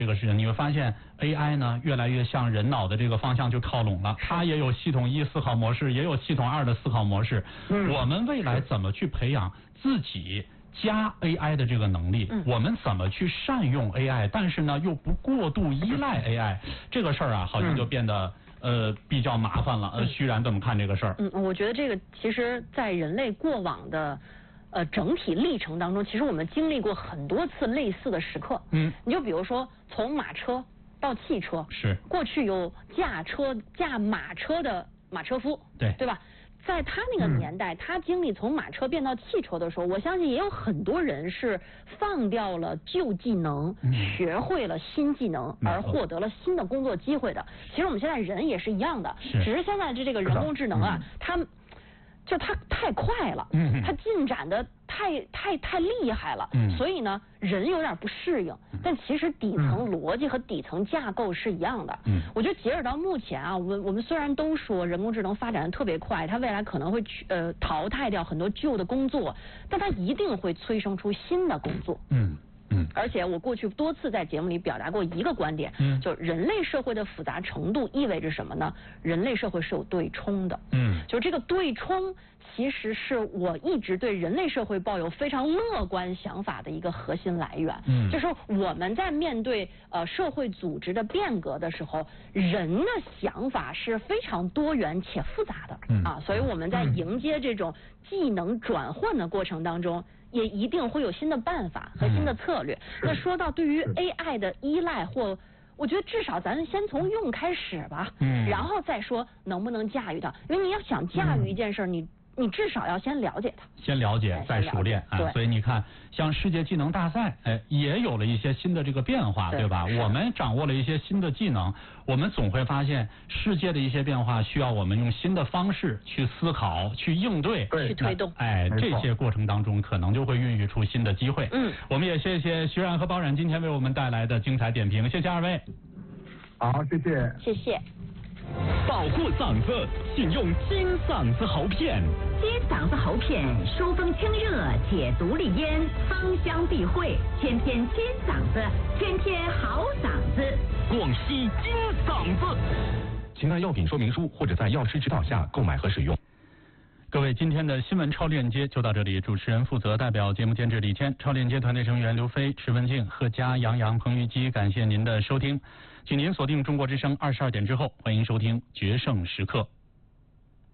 这个事情，你会发现 AI 呢越来越向人脑的这个方向就靠拢了，它也有系统1思考模式，也有系统2的思考模式。我们未来怎么去培养自己加 AI 的这个能力？我们怎么去善用 AI， 但是呢又不过度依赖 AI， 这个事儿啊，好像就变得比较麻烦了。徐然怎么看这个事儿？ 我觉得这个其实在人类过往的整体历程当中，其实我们经历过很多次类似的时刻。你就比如说从马车到汽车， 是过去有驾马车的马车夫，对吧？在他那个年代，他经历从马车变到汽车的时候，我相信也有很多人是放掉了旧技能，学会了新技能，而获得了新的工作机会的。其实我们现在人也是一样的，只是现在这个人工智能啊，它太快了，它进展的太厉害了，所以呢，人有点不适应。但其实底层逻辑和底层架构是一样的。我觉得截止到目前啊，我们虽然都说人工智能发展的特别快，它未来可能会淘汰掉很多旧的工作，但它一定会催生出新的工作。而且我过去多次在节目里表达过一个观点，就人类社会的复杂程度意味着什么呢？人类社会是有对冲的。就这个对冲其实是我一直对人类社会抱有非常乐观想法的一个核心来源。就是我们在面对社会组织的变革的时候，人的想法是非常多元且复杂的。所以我们在迎接这种技能转换的过程当中，也一定会有新的办法和新的策略。那说到对于 AI 的依赖，我觉得至少咱先从用开始吧，然后再说能不能驾驭它。因为你要想驾驭一件事，你至少要先了解它， 先了解再熟练啊。所以你看，像世界技能大赛，也有了一些新的这个变化，对吧？我们掌握了一些新的技能，我们总会发现世界的一些变化需要我们用新的方式去思考、去应对、 去推动。 这些过程当中可能就会孕育出新的机会。我们也谢谢徐然和包冉今天为我们带来的精彩点评，谢谢二位。 好，谢谢。 谢谢。 保护嗓子，请用金嗓子喉片。 金嗓子喉片，疏风清热，解毒利咽，芳香避秽，天天金嗓子，天天好嗓子。 广西金嗓子。请看药品说明书或者在药师指导下购买和使用。 各位，今天的新闻超链接就到这里。主持人负责，代表节目监制李谦，超链接团队成员刘飞、池文静、贺佳、杨洋、彭玉基，感谢您的收听。请您锁定中国之声22点之后，欢迎收听决胜时刻。